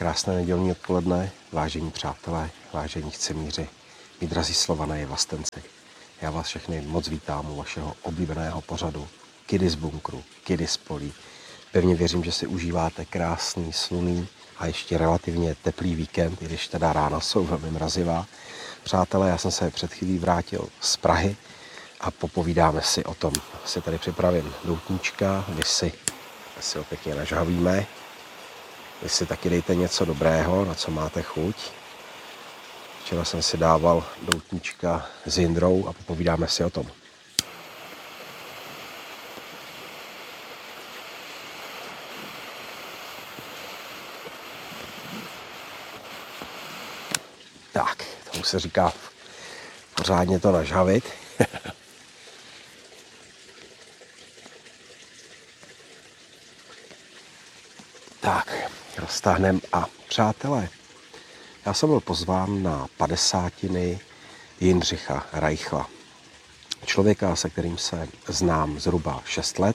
Krásné nedělní odpoledne, vážení přátelé, vážení chcemíři, mí drazí Slované i vlastenci. Já vás všechny moc vítám u vašeho oblíbeného pořadu Kidy z bunkru, Kidy z polí. Pevně věřím, že si užíváte krásný, slunný a ještě relativně teplý víkend, i když teda rána jsou velmi mrazivá. Přátelé, já jsem se před chvílí vrátil z Prahy a popovídáme si o tom. Si tady připravím doutníčka, vy si ho pěkně nažhavíme. Vy si taky dejte něco dobrého, na co máte chuť. Včera jsem si dával doutníčka s Jindrou a popovídáme si o tom. Tak, tomu se říká pořádně to nažhavit. Tak, roztáhneme a přátelé, já jsem byl pozván na 50. Jindřicha Reichla. Člověka, se kterým se znám zhruba 6 let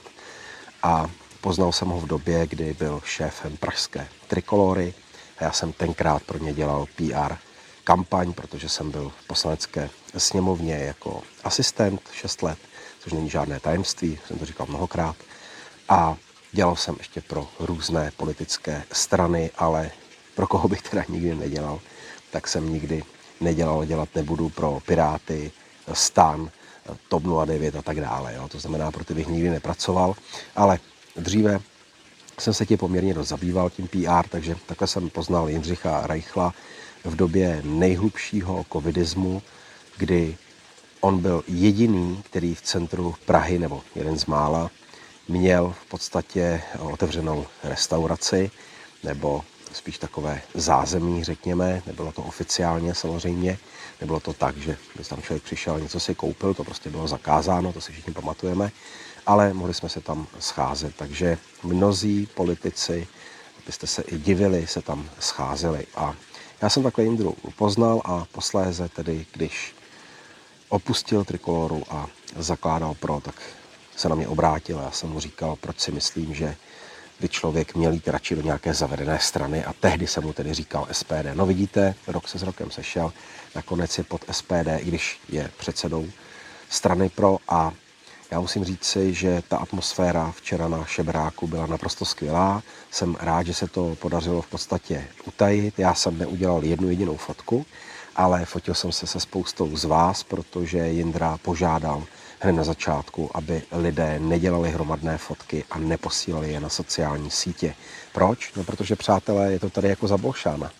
a poznal jsem ho v době, kdy byl šéfem pražské Trikolory a já jsem tenkrát pro ně dělal PR kampaň, protože jsem byl v poslanecké sněmovně jako asistent 6 let, což není žádné tajemství, jsem to říkal mnohokrát. A dělal jsem ještě pro různé politické strany, ale pro koho bych teda nikdy nedělal, tak jsem nikdy nedělal, dělat nebudu pro Piráty, STAN, TOP 09 a tak dále. Jo. To znamená, pro ty bych nikdy nepracoval, ale dříve jsem se tím poměrně dost zabýval tím PR, takže takhle jsem poznal Jindřicha Reichla v době nejhlubšího covidismu, kdy on byl jediný, který v centru Prahy, nebo jeden z mála, měl v podstatě otevřenou restauraci, nebo spíš takové zázemí, řekněme. Nebylo to oficiálně samozřejmě, nebylo to tak, že by tam člověk přišel, něco si koupil, to prostě bylo zakázáno, to si všichni pamatujeme, ale mohli jsme se tam scházet, takže mnozí politici, abyste se i divili, se tam scházeli. A já jsem takhle Jindru poznal a posléze tedy, když opustil Trikoloru a zakládal PRO, tak se na mě obrátil a já jsem mu říkal, proč si myslím, že by člověk měl jít radši do nějaké zavedené strany a tehdy jsem mu tedy říkal SPD. No vidíte, rok se s rokem sešel, nakonec je pod SPD, i když je předsedou strany PRO a já musím říci, že ta atmosféra včera na Šebráku byla naprosto skvělá. Jsem rád, že se to podařilo v podstatě utajit. Já jsem neudělal jednu jedinou fotku, ale fotil jsem se se spoustou z vás, protože Jindra požádal hned na začátku, aby lidé nedělali hromadné fotky a neposílali je na sociální sítě. Proč? No, protože, přátelé, je to tady jako za Bolšána.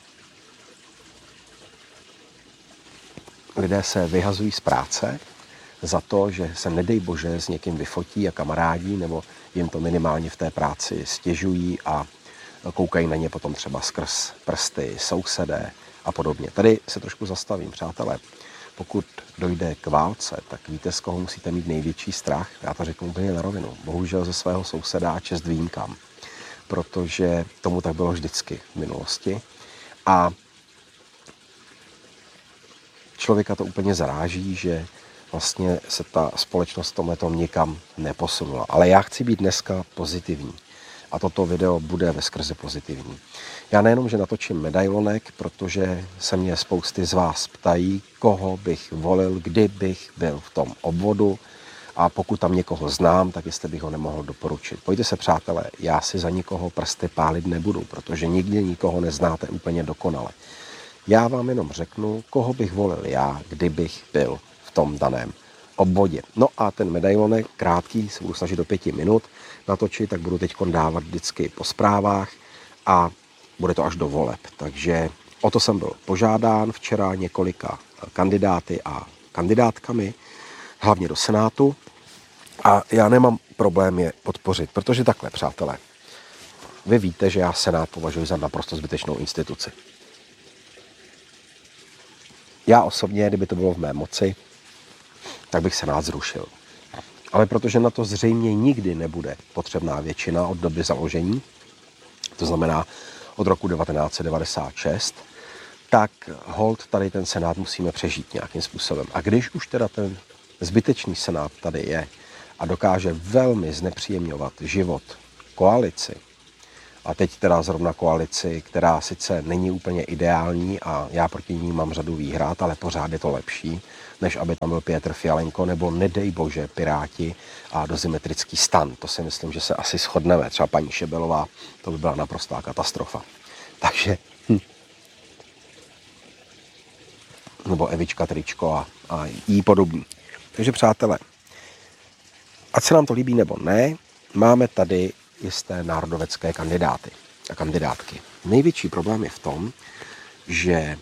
Lidé se vyhazují z práce za to, že se nedej bože s někým vyfotí a kamarádí, nebo jim to minimálně v té práci stěžují a koukají na ně potom třeba skrz prsty, sousedé a podobně. Tady se trošku zastavím, přátelé. Pokud dojde k válce, tak víte, z koho musíte mít největší strach? Já to řeknu úplně na rovinu. Bohužel ze svého souseda a čest výjimkám. Protože tomu tak bylo vždycky v minulosti. A člověka to úplně zaráží, že vlastně se ta společnost v tomhletom nikam neposunula. Ale já chci být dneska pozitivní. A toto video bude veskrze pozitivní. Já nejenom, že natočím medailonek, protože se mě spousty z vás ptají, koho bych volil, kdybych byl v tom obvodu a pokud tam někoho znám, tak jestli bych ho nemohl doporučit. Pojďte se, přátelé, já si za nikoho prsty pálit nebudu, protože nikdy nikoho neznáte úplně dokonale. Já vám jenom řeknu, koho bych volil já, kdybych byl v tom daném obvodě. No a ten medailonek krátký, se budu snažit do 5 minut natočit, tak budu teď dávat vždycky po zprávách a bude to až do voleb. Takže o to jsem byl požádán včera několika kandidáty a kandidátkami, hlavně do Senátu. A já nemám problém je podpořit, protože takhle, přátelé, vy víte, že já Senát považuji za naprosto zbytečnou instituci. Já osobně, kdyby to bylo v mé moci, tak bych Senát zrušil. Ale protože na to zřejmě nikdy nebude potřebná většina od doby založení, to znamená od roku 1996, tak hold tady ten Senát musíme přežít nějakým způsobem. A když už teda ten zbytečný Senát tady je a dokáže velmi znepříjemňovat život koalici A teď teda zrovna koalici, která sice není úplně ideální a já proti ní mám řadu výhrad, ale pořád je to lepší, než aby tam byl Petr Fialenko nebo nedej bože Piráti a dozimetrický stan. To si myslím, že se asi shodneme. Třeba paní Šebelová, to by byla naprostá katastrofa. Takže nebo Evička Tričko a jí podobný. Takže přátelé, ať se nám to líbí nebo ne, máme tady jisté národovecké kandidáty a kandidátky. Největší problém je v tom, že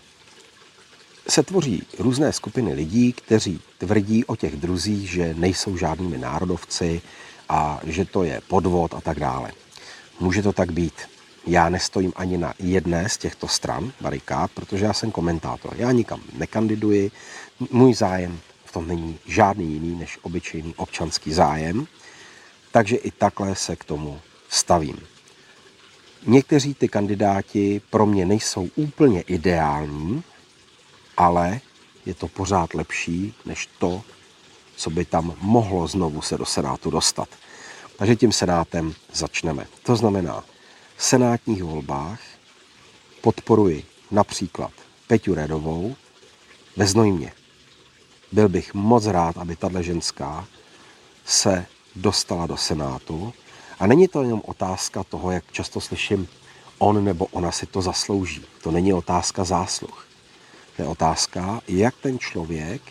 se tvoří různé skupiny lidí, kteří tvrdí o těch druzích, že nejsou žádnými národovci a že to je podvod a tak dále. Může to tak být. Já nestojím ani na jedné z těchto stran barikád, protože já jsem komentátor. Já nikam nekandiduji, můj zájem v tom není žádný jiný než obyčejný občanský zájem, takže i takhle se k tomu stavím. Někteří ty kandidáti pro mě nejsou úplně ideální, ale je to pořád lepší než to, co by tam mohlo znovu se do Senátu dostat. Takže tím Senátem začneme. To znamená, v senátních volbách podporuji například Peťu Redovou ve Znojmě. Byl bych moc rád, aby tahle ženská se dostala do Senátu. A není to jenom otázka toho, jak často slyším, on nebo ona si to zaslouží. To není otázka zásluh. To je otázka, jak ten člověk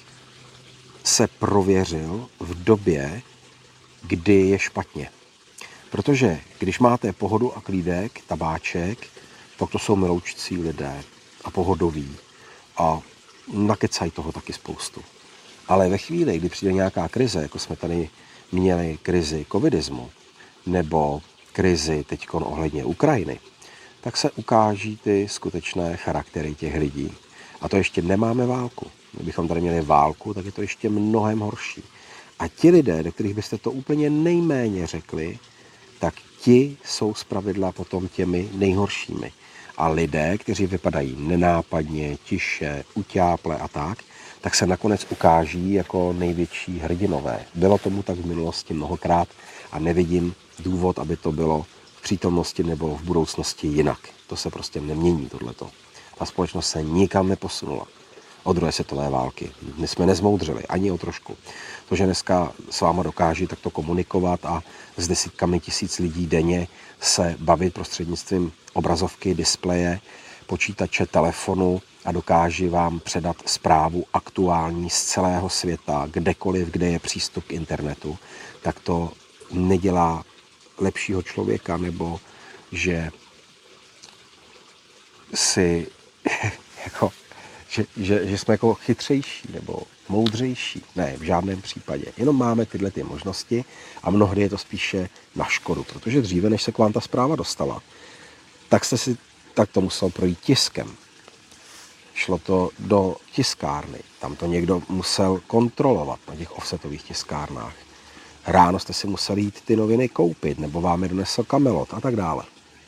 se prověřil v době, kdy je špatně. Protože když máte pohodu a klídek, tabáček, tak to jsou miloučcí lidé a pohodoví a nakecají toho taky spoustu. Ale ve chvíli, kdy přijde nějaká krize, jako jsme tady měli krizi covidismu, nebo krizi teďkon ohledně Ukrajiny, tak se ukáží ty skutečné charaktery těch lidí. A to ještě nemáme válku. Kdybychom tady měli válku, tak je to ještě mnohem horší. A ti lidé, do kterých byste to úplně nejméně řekli, tak ti jsou zpravidla potom těmi nejhoršími. A lidé, kteří vypadají nenápadně, tiše, utáple a tak se nakonec ukáží jako největší hrdinové. Bylo tomu tak v minulosti mnohokrát a nevidím důvod, aby to bylo v přítomnosti nebo v budoucnosti jinak. To se prostě nemění, tohleto. Ta společnost se nikam neposunula od druhé světové války. My jsme nezmoudřili ani o trošku. To, že dneska s váma dokáží takto komunikovat a s desítkami tisíc lidí denně se bavit prostřednictvím obrazovky, displeje, počítače, telefonu a dokáží vám předat zprávu aktuální z celého světa, kdekoliv, kde je přístup k internetu, tak to nedělá lepšího člověka, nebo že si jako, že jsme jako chytřejší nebo moudřejší. Ne, v žádném případě. Jenom máme tyhle ty možnosti a mnohdy je to spíše na škodu, protože dříve, než se k vám ta zpráva dostala, tak to muselo projít tiskem. Šlo to do tiskárny. Tam to někdo musel kontrolovat na těch offsetových tiskárnách. Ráno jste si museli jít ty noviny koupit, nebo vám je donesl Kamelot a tak dále.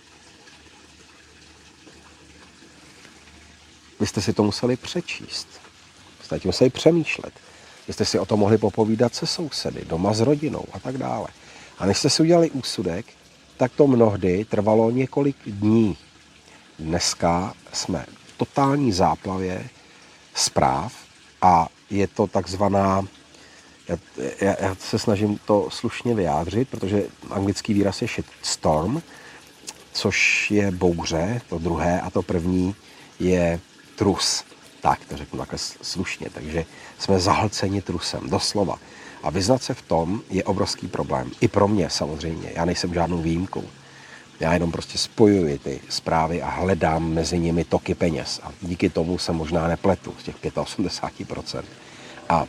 Vy jste si to museli přečíst. Jste tím museli přemýšlet. Vy jste si o tom mohli popovídat se sousedy, doma s rodinou a tak dále. A než jste si udělali úsudek, tak to mnohdy trvalo několik dní. Dneska jsme v totální záplavě zpráv a je to takzvaná, já se snažím to slušně vyjádřit, protože anglický výraz je shitstorm, což je bouře, to druhé, a to první je trus. Tak to řeknu takhle slušně, takže jsme zahlceni trusem, doslova. A vyznat se v tom je obrovský problém. I pro mě samozřejmě, já nejsem žádnou výjimkou. Já jenom prostě spojuji ty zprávy a hledám mezi nimi toky peněz. A díky tomu se možná nepletu z těch 85%. A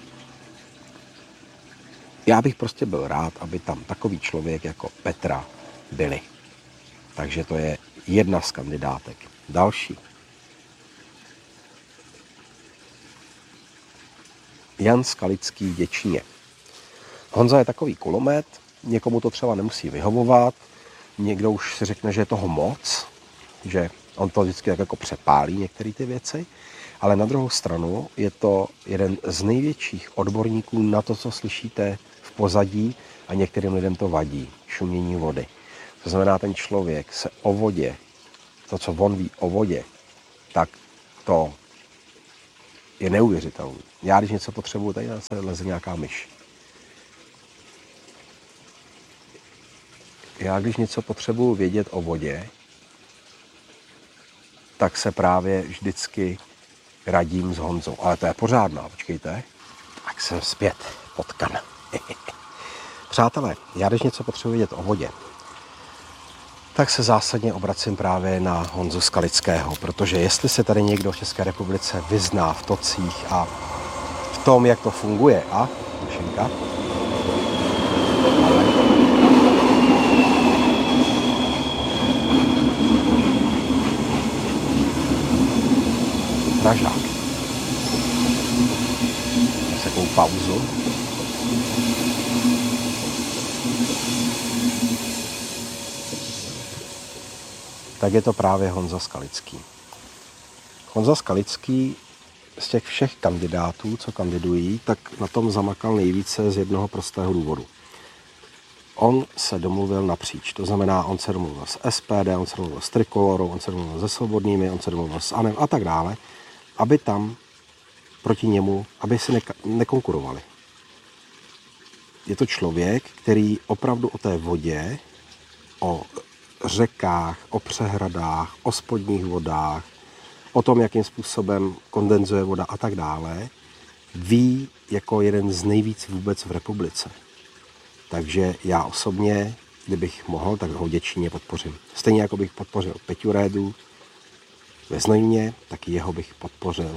já bych prostě byl rád, aby tam takový člověk jako Petra byli. Takže to je jedna z kandidátek. Další. Jan Skalický, Děčíně. Honza je takový kulomet, někomu to třeba nemusí vyhovovat, někdo už si řekne, že je toho moc, že on to vždycky tak jako přepálí některé ty věci, ale na druhou stranu je to jeden z největších odborníků na to, co slyšíte v pozadí a některým lidem to vadí, šumění vody. To znamená, ten člověk se o vodě, to, co on ví o vodě, tak to je neuvěřitelné. Já, když něco potřebuju, tady se leze nějaká myš. Já, když něco potřebuju vědět o vodě, tak se právě vždycky radím s Honzou. Ale to je pořádná, počkejte. Tak jsem zpět potkan. Přátelé, já když něco potřebuji vědět o vodě, tak se zásadně obracím právě na Honzu Skalického, protože jestli se tady někdo v České republice vyzná v tocích a v tom, jak to funguje, a mašinka, Pražák. S takovou pauzu. Tak je to právě Honza Skalický. Honza Skalický z těch všech kandidátů, co kandidují, tak na tom zamakal nejvíce z jednoho prostého důvodu. On se domluvil napříč, to znamená, on se domluvil s SPD, on se domluvil s Trikolorou, on se domluvil se Svobodnými, on se domluvil s ANO a tak dále, aby tam proti němu, aby si nekonkurovali. Je to člověk, který opravdu o té vodě, o řekách, o přehradách, o spodních vodách, o tom, jakým způsobem kondenzuje voda a tak dále, ví jako jeden z nejvíc vůbec v republice. Takže já osobně, kdybych mohl, tak ho Děčíně podpořím. Stejně jako bych podpořil Peťu Rédu ve Znojmě, tak jeho bych podpořil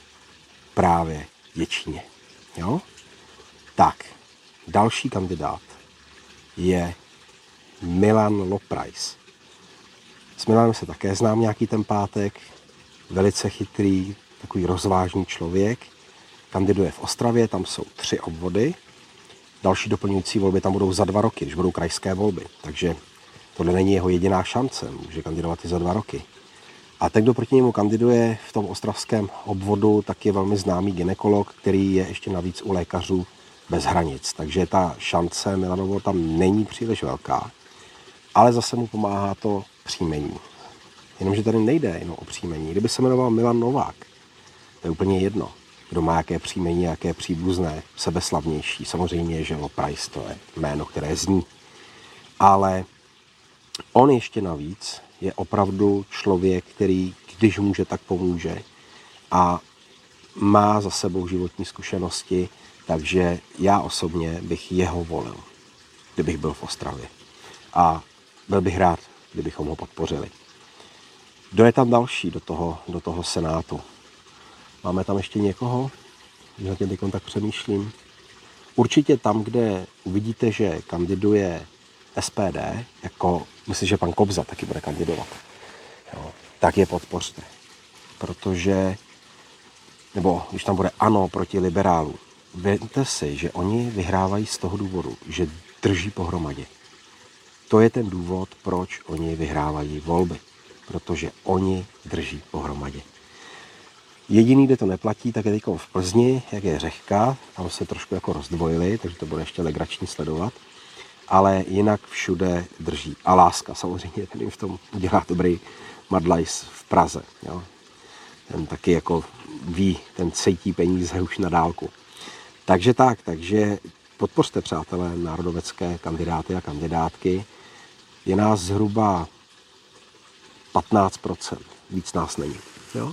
právě Děčíně. Jo? Tak, další kandidát je Milan Loprais. S Milanem se také znám nějaký ten pátek, velice chytrý, takový rozvážný člověk. Kandiduje v Ostravě, tam jsou 3 obvody. Další doplňující volby tam budou za 2 roky, když budou krajské volby. Takže tohle není jeho jediná šance, může kandidovat i za 2 roky. A ten, kdo proti němu kandiduje v tom ostravském obvodu, tak je velmi známý gynekolog, který je ještě navíc u Lékařů bez hranic. Takže ta šance Milanovo tam není příliš velká, ale zase mu pomáhá to příjmení. Jenomže tady nejde jenom o příjmení. Kdyby se jmenoval Milan Novák, to je úplně jedno, kdo má jaké příjmení, jaké příbuzné, sebeslavnější. Samozřejmě, že Loprais to je jméno, které zní. Ale on ještě navíc je opravdu člověk, který, když může, tak pomůže a má za sebou životní zkušenosti, takže já osobně bych jeho volil, kdybych byl v Ostravě. A byl bych rád, kdybychom ho podpořili. Kdo je tam další do toho Senátu? Máme tam ještě někoho? Na tím teď tak přemýšlím. Určitě tam, kde uvidíte, že kandiduje SPD, jako myslím, že pan Kobza taky bude kandidovat, jo, tak je podpořte. Protože, nebo když tam bude ANO proti liberálům, věřte si, že oni vyhrávají z toho důvodu, že drží pohromadě. To je ten důvod, proč oni vyhrávají volby. Protože oni drží pohromadě. Jediný, kde to neplatí, tak je teď v Plzni, jak je Řehka, tam se trošku jako rozdvojili, takže to bude ještě legrační sledovat. Ale jinak všude drží. A Láska samozřejmě, ten jim v tom udělá dobrý madlajs v Praze. Jo. Ten taky jako ví, ten cítí peníze už na dálku. Takže podpořte, přátelé, národovecké kandidáty a kandidátky. Je nás zhruba 15%, víc nás není. Jo?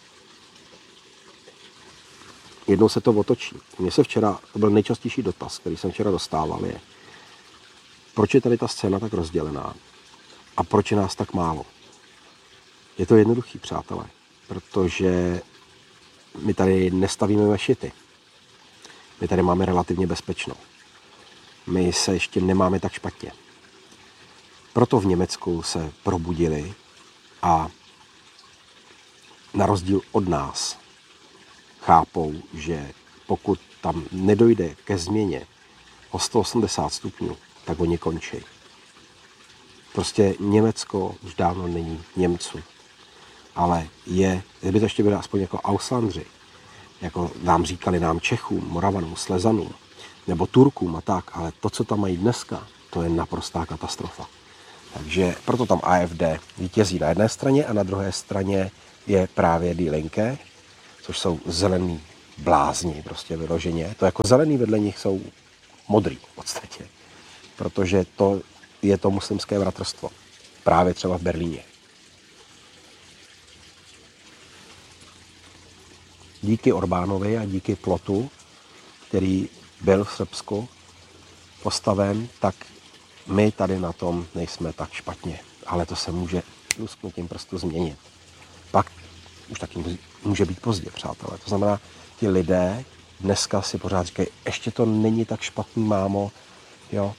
Jednou se to otočí. Mně se včera, to byl nejčastější dotaz, který jsem včera dostával, je, proč je tady ta scéna tak rozdělená a proč je nás tak málo. Je to jednoduchý, přátelé, protože my tady nestavíme mešity. My tady máme relativně bezpečno. My se ještě nemáme tak špatně. Proto v Německu se probudili a na rozdíl od nás chápou, že pokud tam nedojde ke změně o 180 stupňů, tak oni končí. Prostě Německo už dávno není Němců, ale kdyby to ještě bylo aspoň jako Auslandři, jako nám říkali nám Čechům, Moravanům, Slezanům, nebo Turkům a tak, ale to, co tam mají dneska, to je naprostá katastrofa. Takže proto tam AfD vítězí na jedné straně a na druhé straně je právě Die Linke, což jsou zelený blázni, prostě vyloženě. To jako zelený vedle nich jsou modrý v podstatě, protože to je to muslimské bratrstvo. Právě třeba v Berlíně. Díky Orbánovi a díky plotu, který byl v Srbsku postaven, tak my tady na tom nejsme tak špatně. Ale to se může lusknutím prstu změnit. Pak už taky může být pozdě, přátelé. To znamená, ti lidé dneska si pořád říkají, ještě to není tak špatný, mámo, jo.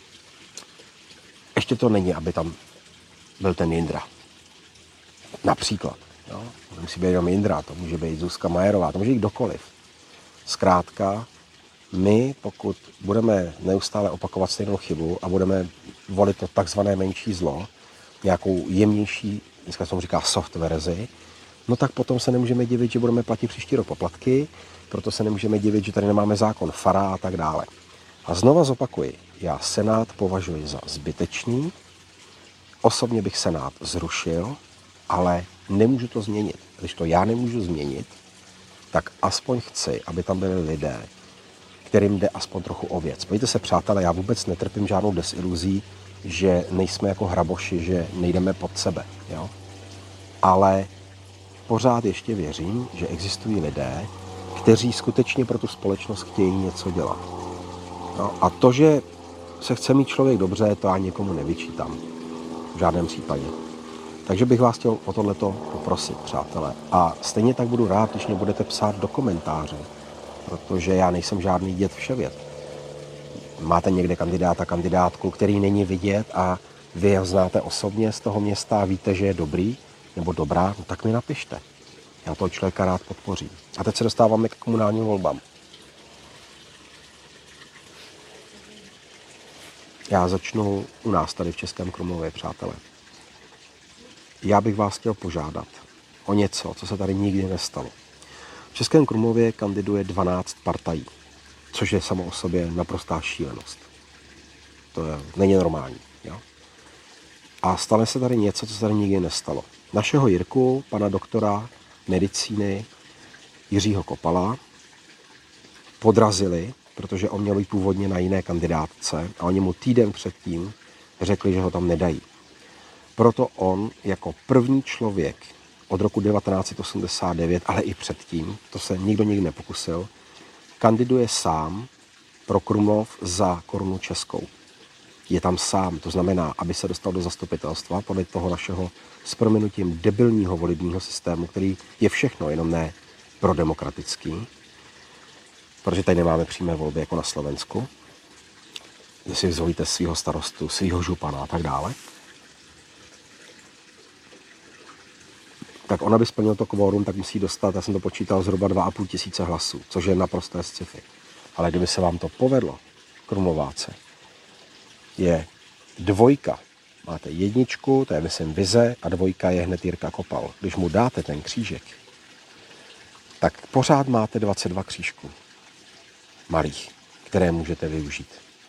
Ještě to není, aby tam byl ten Jindra. Například. Jo? To nemusí být jenom Jindra, to může být Zuzka Majerová, to může být kdokoliv. Zkrátka, my, pokud budeme neustále opakovat stejnou chybu a budeme volit to takzvané menší zlo, nějakou jemnější, dneska se tomu říká soft verzi, no tak potom se nemůžeme divit, že budeme platit příští rok poplatky, proto se nemůžeme divit, že tady nemáme zákon Fara a tak dále. A znova zopakuji, já Senát považuji za zbytečný, osobně bych Senát zrušil, ale nemůžu to změnit. Když to já nemůžu změnit, tak aspoň chci, aby tam byli lidé, kterým jde aspoň trochu o věc. Pojďte se, přátelé, já vůbec netrpím žádnou desiluzí, že nejsme jako hraboši, že nejdeme pod sebe. Jo? Ale pořád ještě věřím, že existují lidé, kteří skutečně pro tu společnost chtějí něco dělat. No, a to, že se chce mít člověk dobře, to já někomu nevyčítám. V žádném případě. Takže bych vás chtěl o tohleto poprosit, přátelé. A stejně tak budu rád, když mě budete psát do komentáře, protože já nejsem žádný děd vševěd. Máte někde kandidáta, kandidátku, který není vidět a vy ho znáte osobně z toho města a víte, že je dobrý nebo dobrá, no tak mi napište. Já toho člověka rád podpořím. A teď se dostáváme k komunálním volbám. Já začnu u nás tady v Českém Krumlově, přátelé. Já bych vás chtěl požádat o něco, co se tady nikdy nestalo. V Českém Krumlově kandiduje 12 partají, což je samo o sobě naprostá šílenost. Není normální. Jo? A stane se tady něco, co se tady nikdy nestalo. Našeho Jirku, pana doktora medicíny Jiřího Kopala, podrazili, protože on měl být původně na jiné kandidátce a oni mu týden předtím řekli, že ho tam nedají. Proto on jako první člověk od roku 1989, ale i předtím, to se nikdo nikdy nepokusil, kandiduje sám pro Krumlov za korunu českou. Je tam sám, to znamená, aby se dostal do zastupitelstva podle toho našeho s prominutím debilního volebního systému, který je všechno, jenom ne prodemokratický, protože tady nemáme přímé volby jako na Slovensku, kde si zvolíte svého starostu, svého župana a tak dále. Tak on, aby splnil to kvórum, tak musí dostat, já jsem to počítal, zhruba 2 500 hlasů, což je naprosté sci-fi. Ale kdyby se vám to povedlo, Krumlováce, je 2, máte 1, to je myslím Vize, a 2 je hned Jirka Kopal. Když mu dáte ten křížek, tak pořád máte 22 křížků malých, které můžete využít.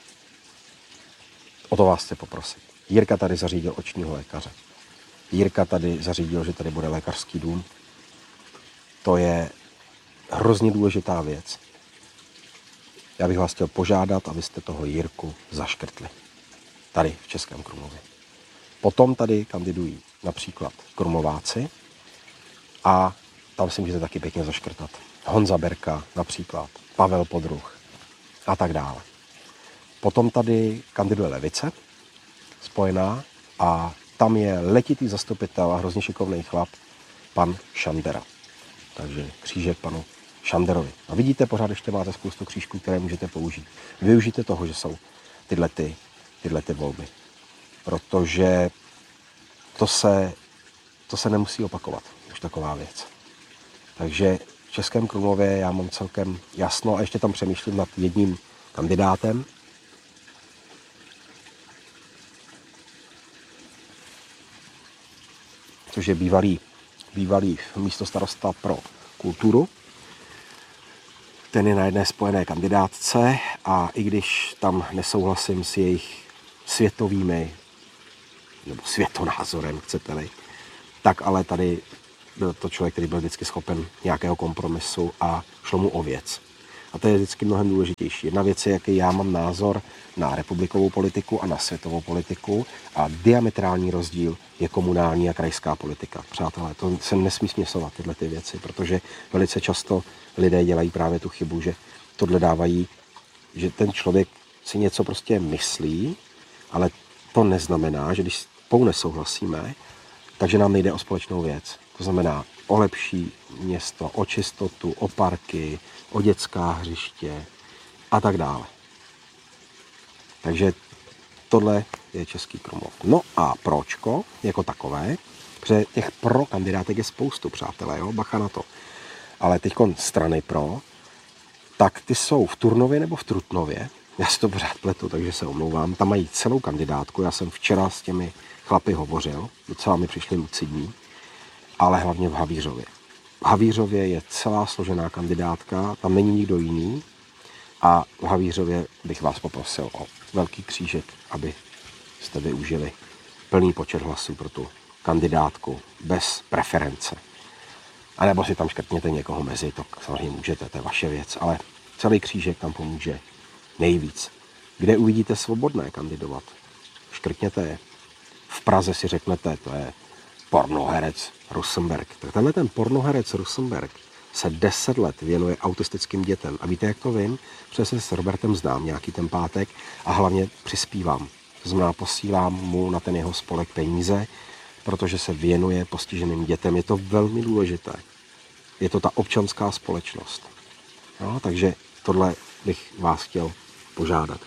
O to vás chci poprosit. Jirka tady zařídil očního lékaře. Jirka tady zařídil, že tady bude lékařský dům. To je hrozně důležitá věc. Já bych vás chtěl požádat, abyste toho Jirku zaškrtli. Tady v Českém Krumlově. Potom tady kandidují například Krumlováci a tam si můžete taky pěkně zaškrtat. Honza Berka například, Pavel Podruh a tak dále. Potom tady kandiduje Levice, spojená, a tam je letitý zastupitel a hrozně šikovný chlap, pan Šandera. Takže křížek panu Šanderovi. A vidíte, pořád ještě máte spoustu křížků, které můžete použít. Využijte toho, že jsou tyhle volby. Protože to se nemusí opakovat, už taková věc. Takže v Českém Krumlově já mám celkem jasno a ještě tam přemýšlím nad jedním kandidátem. Což je bývalý místostarosta pro kulturu. Ten je na jedné spojené kandidátce a i když tam nesouhlasím s jejich světovými nebo světonázorem, chcete-li, tak ale tady byl to člověk, který byl vždycky schopen nějakého kompromisu a šlo mu o věc. A to je vždycky mnohem důležitější. Jedna věc je, jaký já mám názor na republikovou politiku a na světovou politiku a diametrální rozdíl je komunální a krajská politika. Přátelé, to se nesmí směsovat tyhle ty věci, protože velice často lidé dělají právě tu chybu, že tohle dávají, že ten člověk si něco prostě myslí, ale to neznamená, že když spolu nesouhlasíme, takže nám nejde o společnou věc. To znamená o lepší město, o čistotu, o parky, o dětská hřiště a tak dále. Takže tohle je Český Krumlov. No a pročko jako takové, protože těch pro kandidátek je spoustu, přátelé, jo? Bacha na to. Ale teď strany pro, tak ty jsou v Turnově nebo v Trutnově. Já si to pořád pletu, takže se omlouvám. Tam mají celou kandidátku. Já jsem včera s těmi chlapy hovořil, docela mi přišli lucidní, ale hlavně v Havířově. V Havířově je celá složená kandidátka, tam není nikdo jiný a v Havířově bych vás poprosil o velký křížek, aby jste využili plný počet hlasů pro tu kandidátku bez preference. A nebo si tam škrtněte někoho mezi, to samozřejmě můžete, to je vaše věc, ale celý křížek tam pomůže nejvíc. Kde uvidíte svobodné kandidovat, škrtněte je. V Praze si řeknete, to je pornoherec Rosenberg. Tak tenhle ten pornoherec Rosenberg se 10 let věnuje autistickým dětem. A víte, jak to vím? Protože se s Robertem znám nějaký ten pátek a hlavně přispívám. To znamená, posílám mu na ten jeho spolek peníze, protože se věnuje postiženým dětem. Je to velmi důležité. Je to ta občanská společnost. No, takže tohle bych vás chtěl požádat.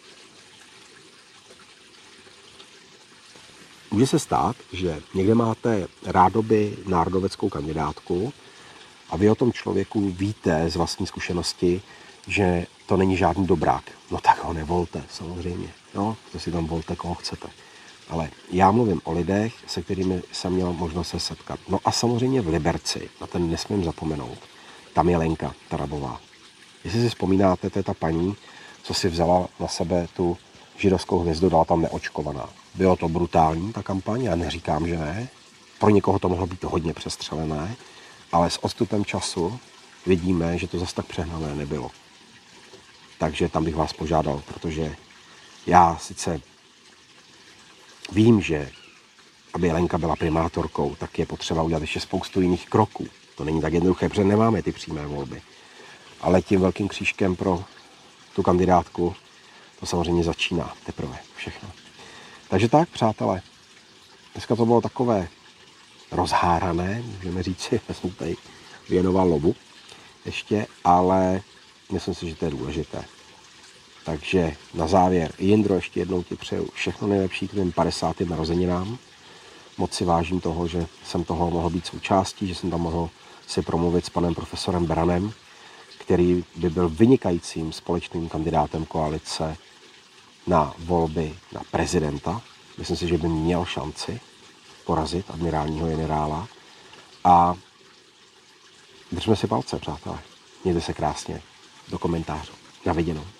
Může se stát, že někde máte rádoby národoveckou kandidátku a vy o tom člověku víte z vlastní zkušenosti, že to není žádný dobrák. No tak ho nevolte, samozřejmě. No, to si tam volte, koho chcete. Ale já mluvím o lidech, se kterými jsem měl možnost se setkat. No a samozřejmě v Liberci, na ten nesmím zapomenout, tam je Lenka Tarabová. Jestli si vzpomínáte, to je ta paní, co si vzala na sebe tu židovskou hvězdu, dala tam neočkovaná. Bylo to brutální, ta kampaň, já neříkám, že ne. Pro někoho to mohlo být hodně přestřelené, ale s odstupem času vidíme, že to zase tak přehnané nebylo. Takže tam bych vás požádal, protože já sice vím, že aby Lenka byla primátorkou, tak je potřeba udělat ještě spoustu jiných kroků. To není tak jednoduché, protože nemáme ty přímé volby. Ale tím velkým křížkem pro tu kandidátku to samozřejmě začíná teprve všechno. Takže tak, přátelé, dneska to bylo takové rozhárané, můžeme říci, já jsem tady věnoval lovu ještě, ale myslím si, že to je důležité. Takže na závěr, Jindro, ještě jednou ti přeju všechno nejlepší k tvým 50. narozeninám. Moc si vážím toho, že jsem toho mohl být součástí, že jsem tam mohl si promluvit s panem profesorem Branem, který by byl vynikajícím společným kandidátem koalice na volby na prezidenta. Myslím si, že by měl šanci porazit admirálního generála. A držme si palce, přátelé. Mějte se krásně. Do komentářů. Na viděnou.